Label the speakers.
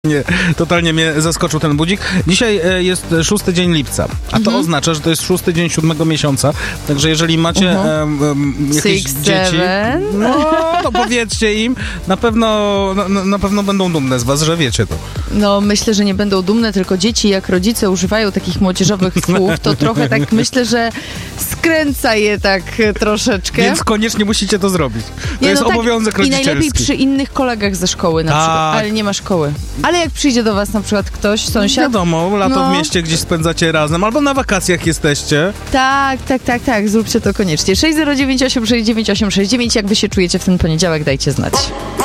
Speaker 1: Totalnie mnie zaskoczył ten budzik. Dzisiaj jest 6 dzień lipca, a to oznacza, że to jest 6 dzień 7 miesiąca. Także jeżeli macie jakieś dzieci, to powiedzcie im, na pewno będą dumne z was, że wiecie to.
Speaker 2: No, myślę, że nie będą dumne, tylko dzieci, jak rodzice używają takich młodzieżowych słów, to trochę tak myślę, że skręca je tak troszeczkę.
Speaker 1: Więc koniecznie musicie to zrobić. To jest obowiązek rodzicielski.
Speaker 2: I najlepiej przy innych kolegach ze szkoły na przykład, ale nie ma szkoły. Ale jak przyjdzie do was na przykład ktoś, sąsiad...
Speaker 1: Wiadomo, lato w mieście gdzieś spędzacie razem, albo na wakacjach jesteście.
Speaker 2: Tak, zróbcie to koniecznie. 609869869, jak wy się czujecie w ten poniedziałek, dajcie znać.